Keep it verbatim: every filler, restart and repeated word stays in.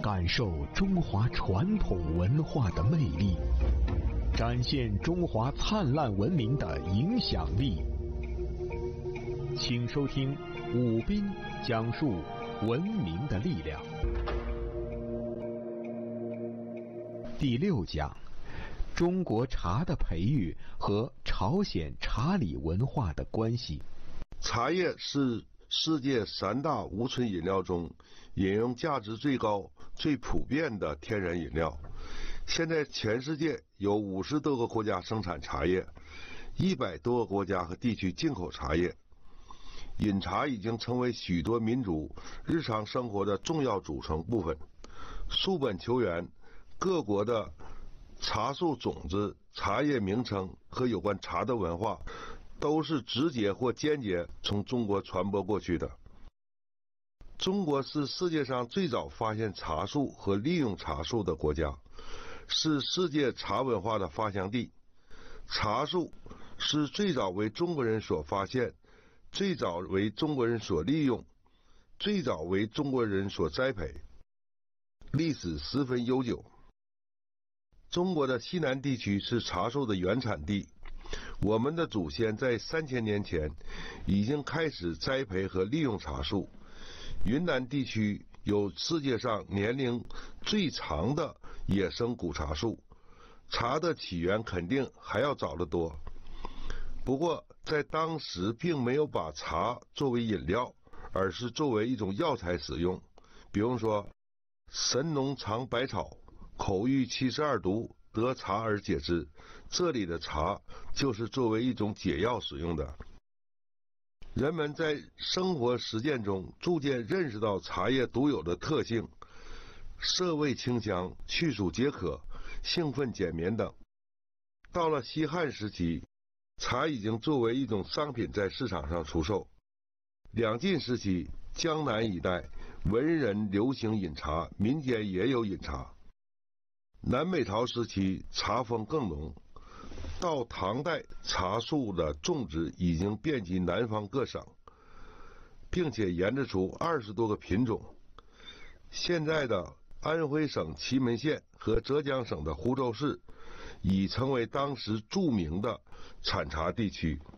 感受中华传统文化的魅力，展现中华灿烂文明的影响力。请收听武斌讲述文明的力量。第六讲，中国茶的培育和朝鲜茶礼文化的关系。 茶叶是世界三大无醇饮料中饮用价值最高、最普遍的天然饮料。现在全世界有五十多个国家生产茶叶，一百多个国家和地区进口茶叶。饮茶已经成为许多民族日常生活的重要组成部分。溯本求源，各国的茶树种子、茶叶名称和有关茶的文化都是直接或间接从中国传播过去的。中国是世界上最早发现茶树和利用茶树的国家，是世界茶文化的发祥地。茶树是最早为中国人所发现，最早为中国人所利用，最早为中国人所栽培，历史十分悠久。中国的西南地区是茶树的原产地，我们的祖先在三千年前已经开始栽培和利用茶树。云南地区有世界上年龄最长的野生古茶树，茶的起源肯定还要早得多。不过在当时并没有把茶作为饮料，而是作为一种药材使用。比如说神农尝百草，口欲七十二毒，得茶而解之，这里的茶就是作为一种解药使用的。人们在生活实践中逐渐认识到茶叶独有的特性，涩味清香，去暑解渴，兴奋减眠等。到了西汉时期，茶已经作为一种商品在市场上出售。两晋时期，江南一带文人流行饮茶，民间也有饮茶。南北朝时期，茶风更浓。到唐代，茶树的种植已经遍及南方各省，并且研制出二十多个品种。现在的安徽省祁门县和浙江省的湖州市已成为当时著名的产茶地区。